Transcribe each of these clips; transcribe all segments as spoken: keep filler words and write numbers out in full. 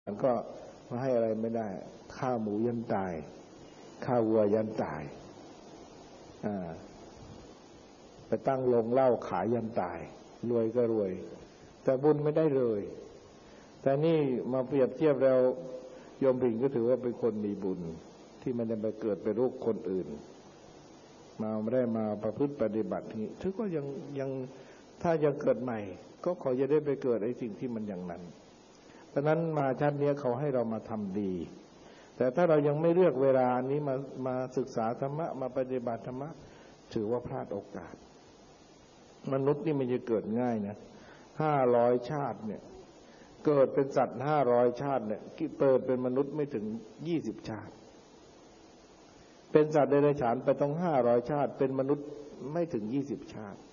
มันก็มาให้อะไรไม่ได้ข้าวหมูยันตายข้าววัวยันตายอ่าไปตั้งโรงเหล้าขายยันตายรวยก็รวยแต่บุญไม่ได้เลยแต่นี่มาเปรียบเทียบแล้วโยมผิงก็ถือว่าเป็นคนมีบุญที่มันได้มาเกิดเป็นลูกคนอื่นมาไม่ได้มาประพฤติปฏิบัตินี้ถือก็ยังยังถ้ายังเกิดใหม่ก็ขอจะได้ไปเกิดไอ้สิ่งที่มันอย่างนั้นเพราะนั้นมาชาตินี้เขาให้เรามาทำดีแต่ถ้าเรายังไม่เลือกเวลานี้มามาศึกษาธรรมะมาปฏิบัติธรรมะถือว่าพลาดโอกาสมนุษย์นี่มันจะเกิดง่ายนะห้าร้อยชาติเนี่ยเกิดเป็นสัตว์ห้าร้อยชาติเนี่ยเกิดเป็นมนุษย์ไม่ถึงยี่สิบชาติเป็นสัตว์เดรัจฉานไปต้องห้าร้อยชาติเป็นมนุษย์ไม่ถึงยี่สิบชาติ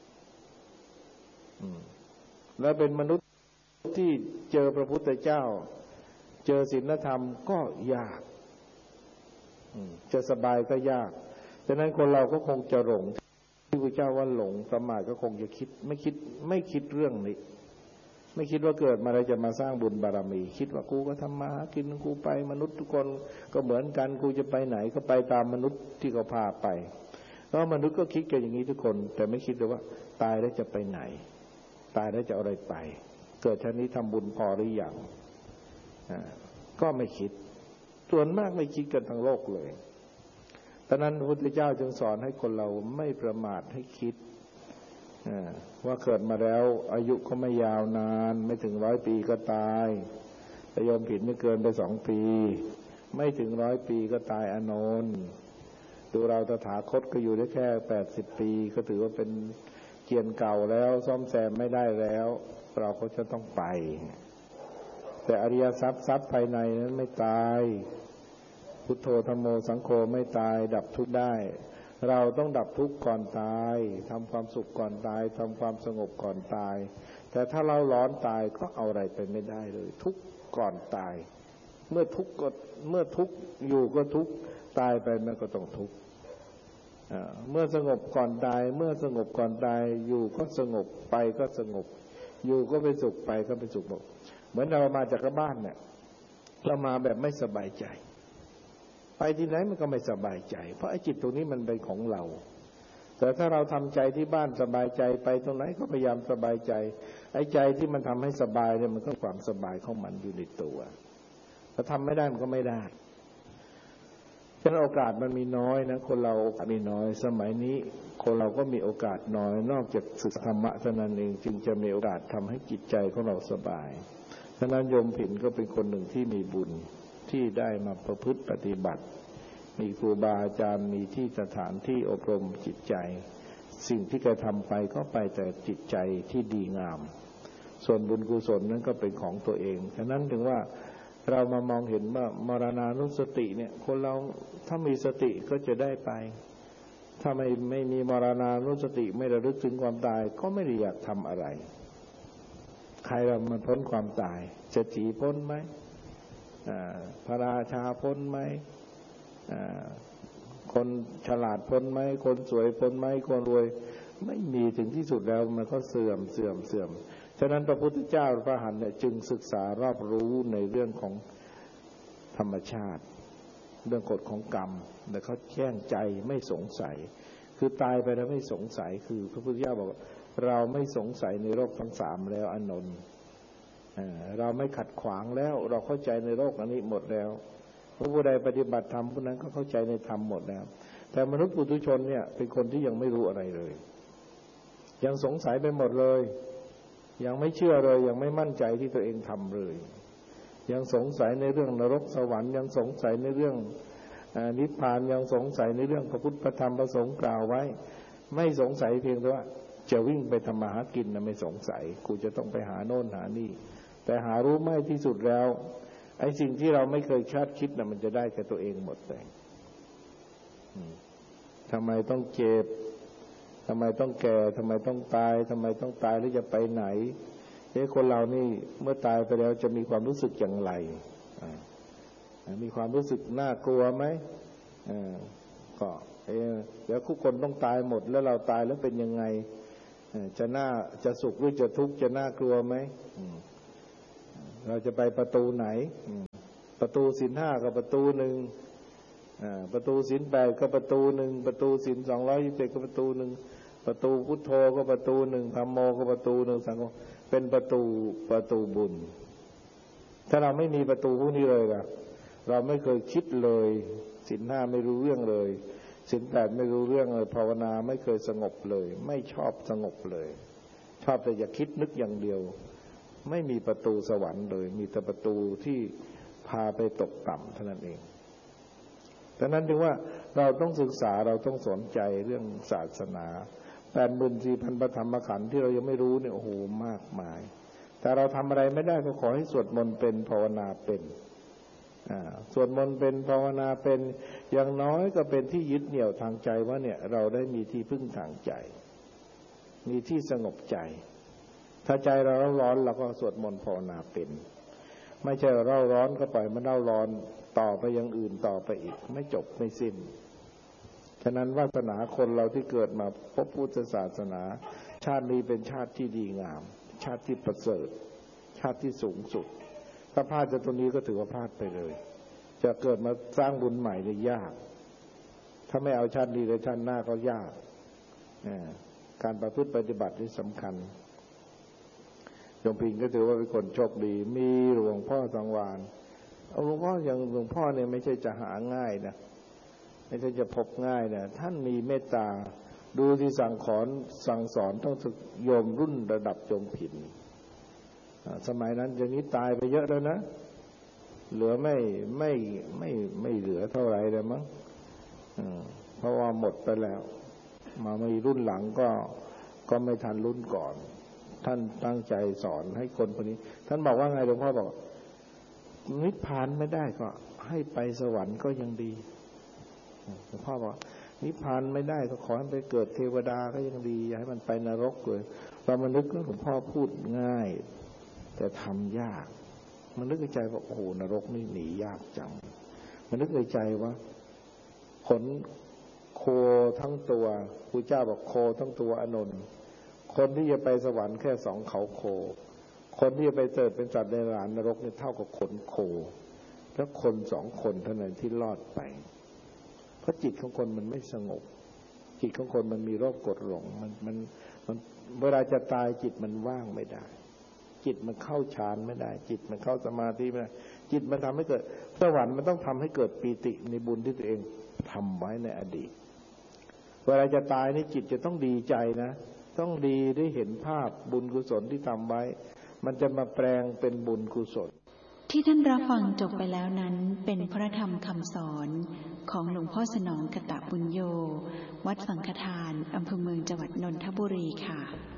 แล้วเป็นมนุษย์ที่เจอพระพุทธเจ้าเจอศีลธรรมก็ยากจะสบายก็ยากฉะนั้นคนเราก็คงจะหลงที่พระเจ้าว่าหลงประมาทก็คงจะคิดไม่คิดไม่คิดเรื่องนี้ไม่คิดว่าเกิดมาเราจะมาสร้างบุญบารมีคิดว่ากูก็ทำมาหากินกูไปมนุษย์ทุกคนก็เหมือนกันกูจะไปไหนก็ไปตามมนุษย์ที่เขาพาไปแล้วมนุษย์ก็คิดกันอย่างนี้ทุกคนแต่ไม่คิดเลยว่าตายแล้วจะไปไหนตายแล้วจะเอาอะไรไปเกิดชาตินี้ทำบุญพอหรือยังก็ไม่คิดส่วนมากไม่คิดกันทั้งโลกเลยดังนั้นพระพุทธเจ้าจึงสอนให้คนเราไม่ประมาทให้คิดว่าเกิดมาแล้วอายุก็ไม่ยาวนานไม่ถึงร้อยปีก็ตายแต่ยอมผิดไม่เกินไปสองปีไม่ถึงร้อยปีก็ตายอานนท์ดูเราตถาคตก็อยู่ได้แค่แปดสิบปีก็ถือว่าเป็นเกียรติเก่าแล้วซ่อมแซมไม่ได้แล้วเราก็จะต้องไปแต่อริยทรัพย์ทรัพย์ภายในนั้นไม่ตายพุทโธธัมโมสังโฆไม่ตายดับทุกข์ได้เราต้องดับทุกข์ก่อนตายทำความสุขก่อนตายทำความสงบก่อนตายแต่ถ้าเราร้อนตายก็เอาอะไรไปไม่ได้เลยทุกข์ก่อนตายเมื่อทุกข์ก็เมื่อทุกข์อยู่ก็ทุกข์ตายไปมันก็ต้องทุกข์เมื่อสงบก่อนตายเมื่อสงบก่อนตายอยู่ก็สงบไปก็สงบอยู่ก็เป็นสุขไปก็เป็นสุขบอกเหมือนเรามาจากบ้านเนี่ยเรามาแบบไม่สบายใจไปที่ไหนมันก็ไม่สบายใจเพราะไอ้จิตตรงนี้มันเป็นของเราแต่ถ้าเราทำใจที่บ้านสบายใจไปตรงไหนก็พยายามสบายใจไอ้ใจที่มันทำให้สบายเนี่ยมันก็ความสบายของมันอยู่ในตัวถ้าทำไม่ได้มันก็ไม่ได้ฉะนั้นโอกาสมันมีน้อยนะคนเราโอกาสมีน้อยสมัยนี้คนเราก็มีโอกาสน้อยนอกจากศึกษาธรรมะเท่านั้นเองจึงจะมีโอกาสทำให้จิตใจของเราสบายฉะนั้นโยมผินก็เป็นคนหนึ่งที่มีบุญที่ได้มาประพฤติปฏิบัติมีครูบาอาจารย์มีที่สถานที่อบรมจิตใจสิ่งที่แกทำไปก็ไปแต่จิตใจที่ดีงามส่วนบุญกุศลนั้นก็เป็นของตัวเองฉะนั้นถึงว่าเรามามองเห็นว่ามรณานุสติเนี่ยคนเราถ้ามีสติก็จะได้ไปถ้าไม่ไม่มีมรณานุสติไม่ระลึกถึงความตายก็ไม่ได้อยากทำอะไรใครเรามันพ้นความตายจะจีพ้นไหมพระราชาพ้นไหมคนฉลาดพ้นไหมคนสวยพ้นไหมคนรวยไม่มีถึงที่สุดแล้วมันก็เสื่อมเสื่อมเสื่อมฉะนั้นพระพุทธเจ้าพระอรหันต์เนี่ยจึงศึกษารอบรู้ในเรื่องของธรรมชาติเรื่องกฎของกรรมแต่เขาแจ้งใจไม่สงสัยคือตายไปแล้วไม่สงสัยคือพระพุทธเจ้าบอกเราไม่สงสัยในโลกทั้งสามแล้วอานนท์เราไม่ขัดขวางแล้วเราเข้าใจในโลกอันนี้หมดแล้วผู้ใดปฏิบัติธรรมผู้นั้นก็เข้าใจในธรรมหมดแล้วแต่มนุษย์ปุถุชนเนี่ยเป็นคนที่ยังไม่รู้อะไรเลยยังสงสัยไปหมดเลยยังไม่เชื่อเลยยังไม่มั่นใจที่ตัวเองทำเลยยังสงสัยในเรื่องนรกสวรรค์ยังสงสัยในเรื่องนิพพานยังสงสัยในเรื่องพระพุทธพระธรรมพระสงฆ์กล่าวไว้ไม่สงสัยเพียงแต่ว่าจะวิ่งไปทำมาหากินนะไม่สงสัยกูจะต้องไปหาโน่นหานี่แต่หารู้ไม่ที่สุดแล้วไอ้สิ่งที่เราไม่เคยคาดคิดนะมันจะได้แก่ตัวเองหมดเลยทำไมต้องเจ็บทำไมต้องแก่ทำไมต้องตายทำไมต้องตายแล้วจะไปไหนเอ้คนเรานี่เมื่อตายไปแล้วจะมีความรู้สึกอย่างไรมีความรู้สึกน่ากลัวไหมก็เออเดี๋ยวทุกคนต้องตายหมดแล้วเราตายแล้วเป็นยังไงจะน่าจะสุขหรือจะทุกข์จะน่ากลัวไหมเราจะไปประตูไหนประตูศีลห้าก็ประตูหนึ่งประตูศีลแปดก็ประตูหนึ่งประตูศีลสองร้อยยี่สิบเจ็ดก็ประตูหนึ่งประตูพุทโธก็ประตูหนึ่งธัมโมก็ประตูหนึ่งสังโฆเป็นประตูประตูบุญถ้าเราไม่มีประตูพวกนี้เลยล่ะเราไม่เคยคิดเลยศีลห้าไม่รู้เรื่องเลยศีลแปดไม่รู้เรื่องเลยภาวนาไม่เคยสงบเลยไม่ชอบสงบเลยชอบแต่อยากคิดนึกอย่างเดียวไม่มีประตูสวรรค์เลยมีแต่ประตูที่พาไปตกต่ำเท่านั้นเองดังนั้นจึงว่าเราต้องศึกษาเราต้องสนใจเรื่องศาสนาแปดหมื่นสี่พันพระธรรมขันธ์ที่เรายังไม่รู้เนี่ยโอ้โหมากมายแต่เราทำอะไรไม่ได้ก็ขอให้สวดมนต์เป็นภาวนาเป็นสวดมนต์เป็นภาวนาเป็นอย่างน้อยก็เป็นที่ยึดเหนี่ยวทางใจว่าเนี่ยเราได้มีที่พึ่งทางใจมีที่สงบใจถ้าใจเราเร่าร้อนเราก็สวดมนต์ภาวนาเป็นไม่ใช่เราเร่าร้อนก็ปล่อยมันเร่าร้อนต่อไปอย่างอื่นต่อไปอีกไม่จบไม่สิ้นฉะนั้นวาสนาคนเราที่เกิดมาพบพุทธศาสนาชาตินี้เป็นชาติที่ดีงามชาติที่ประเสริฐชาติที่สูงสุดถ้าพลาดจากตรงนี้ก็ถือว่าพลาดไปเลยจะเกิดมาสร้างบุญใหม่ได้ยากถ้าไม่เอาชาตินี้เลยชาติหน้าก็ยากการประพฤติปฏิบัติที่สำคัญโยมพิงก็ถือว่าเป็นคนโชคดีมีหลวงพ่อสังวาลเอาหลวงพ่ออย่างหลวงพ่อเนี่ยไม่ใช่จะหาง่ายนะไม่ใช่จะพบง่ายนะท่านมีเมตตาดูที่สั่งสอนสั่งสอนต้องถึกโยมรุ่นระดับโยมผินสมัยนั้นอย่างนี้ตายไปเยอะแล้วนะเหลือไม่ไม่ไม่ไม่เหลือเท่าไหร่เลยมั้งเพราะว่าหมดไปแล้วมามีรุ่นหลังก็ก็ไม่ทันรุ่นก่อนท่านตั้งใจสอนให้คนคนนี้ท่านบอกว่าไงหลวงพ่อบอกนิพพานไม่ได้ก็ให้ไปสวรรค์ก็ยังดีหลวงพ่อบอกนิพพานไม่ได้ก็ขอให้ไปเกิดเทวดาก็ยังดีอย่าให้มันไปนรกเลยเรามานึกว่าหลวงพ่อพูดง่ายแต่ทำยากมันนึกในใจว่าโอ้โหนรกนี่หนียากจังมันนึกในใจว่าขนโคทั้งตัวพระเจ้าบอกโคทั้งตัวอานนท์คนที่จะไปสวรรค์แค่สองเขาโคคนที่จะไปเกิดเป็นสัตว์ในหลานนรกเนี่ยเท่ากับขนโคแล้วคนสองคนเท่านั้นที่รอดไปเพราะจิตของคนมันไม่สงบจิตของคนมันมีโรคกดหลงมันมันมันเวลาจะตายจิตมันว่างไม่ได้จิตมันเข้าฌานไม่ได้จิตมันเข้าสมาธิไม่ได้จิตมันทำให้เกิดสวรรค์มันต้องทำให้เกิดปีติในบุญที่ตัวเองทำไว้ในอดีตเวลาจะตายนี่จิตจะต้องดีใจนะต้องดีได้เห็นภาพบุญกุศลที่ทำไว้มันจะมาแปลงเป็นบุญกุศลที่ท่านรับฟังจบไปแล้วนั้นเป็นพระธรรมคำสอนของหลวงพ่อสนองกตบุญโยวัดสังฆทานอำเภอเมืองจังหวัดนนทบุรีค่ะ